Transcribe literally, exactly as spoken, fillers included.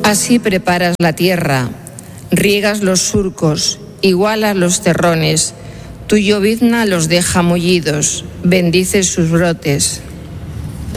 Así preparas la tierra, riegas los surcos, igualas los terrones, tu llovizna los deja mullidos, bendices sus brotes.